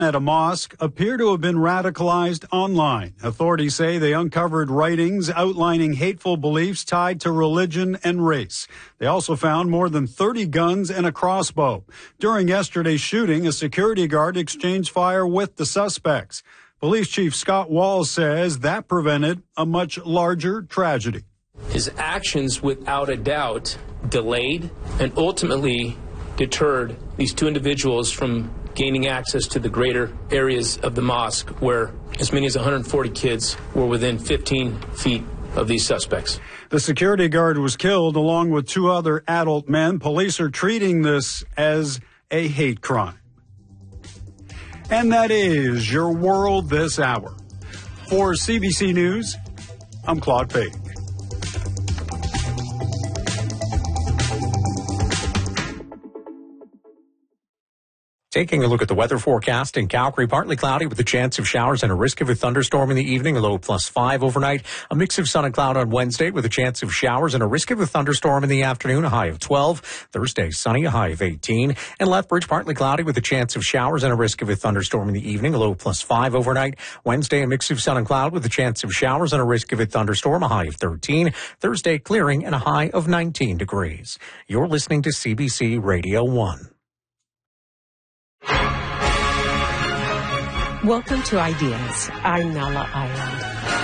at a mosque appear to have been radicalized online. Authorities say they uncovered writings outlining hateful beliefs tied to religion and race. They also found more than 30 guns and a crossbow. During yesterday's shooting, a security guard exchanged fire with the suspects. Police Chief Scott Walls says that prevented a much larger tragedy. His actions, without a doubt, delayed and ultimately deterred these two individuals from gaining access to the greater areas of the mosque where as many as 140 kids were within 15 feet of these suspects. The security guard was killed along with two other adult men. Police are treating this as a hate crime. And that is your world this hour. For CBC News, I'm Claude Page. Taking a look at the weather forecast in Calgary, partly cloudy with a chance of showers and a risk of a thunderstorm in the evening, a low +5 overnight. A mix of sun and cloud on Wednesday with a chance of showers and a risk of a thunderstorm in the afternoon, a high of 12. Thursday, sunny, a high of 18. And Lethbridge, partly cloudy with a chance of showers and a risk of a thunderstorm in the evening, a low +5 overnight. Wednesday, a mix of sun and cloud with a chance of showers and a risk of a thunderstorm, a high of 13. Thursday, clearing and a high of 19 degrees. You're listening to CBC Radio 1. Welcome to Ideas. I'm Nala Island.